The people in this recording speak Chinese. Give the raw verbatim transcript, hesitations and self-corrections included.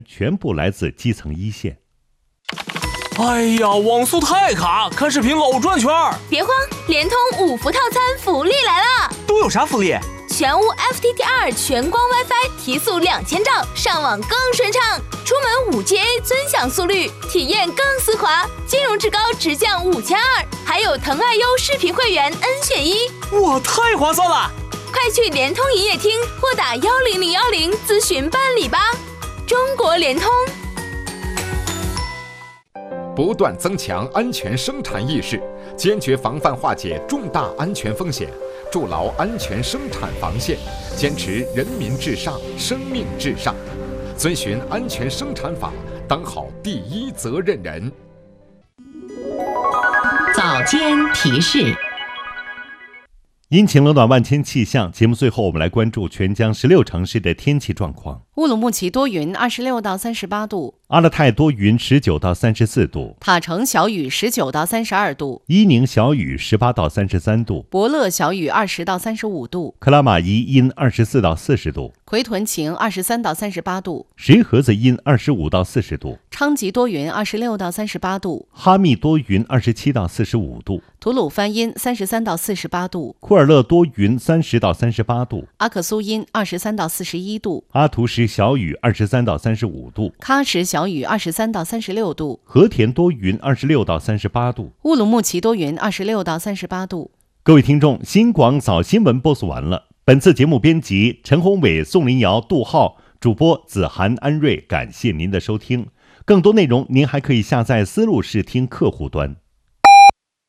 全部来自基层一线。 哎呀，网速太卡，看视频老转圈。 别慌，联通五福套餐福利来了！ 都有啥福利？ 全屋 F T T 二全光 WiFi 提速两千兆，上网更顺畅；出门 五 G A 尊享速率，体验更丝滑；金融至高直降五千二，还有腾爱优视频会员 N 选一， 哇，太划算了！ 快去联通营业厅或打幺零零幺零咨询办理吧。中国联通。 不断增强安全生产意识，坚决防范化解重大安全风险，筑牢安全生产防线，坚持人民至上、生命至上，遵循安全生产法，当好第一责任人。 早间提示。 阴晴冷暖万千气象，节目最后我们来关注全江十六城市的天气状况。 乌鲁木齐多云，二十六到三十八度； 阿勒泰多云，十九到三十四度； 塔城小雨，十九到三十二度； 伊宁小雨，十八到三十三度； 博乐小雨，二十到三十五度； 克拉玛依阴，二十四到四十度； 奎屯晴，二十三到三十八度； 石河子阴，二十五到四十度； 昌吉多云，二十六到三十八度； 哈密多云，二十七到四十五度； 吐鲁番阴，三十三到四十八度； 库尔勒多云，三十到三十八度； 阿克苏阴，二十三到四十一度； 阿图什小雨，二十三到三十五度； 喀什小雨，二十三到三十六度； 和田多云，二十六到三十八度； 乌鲁木齐多云，二十六到三十八度。 各位听众，新广早新闻播送完了。本次节目编辑陈宏伟、宋林瑶、杜浩，主播子涵、安瑞，感谢您的收听。更多内容您还可以下载思路视听客户端。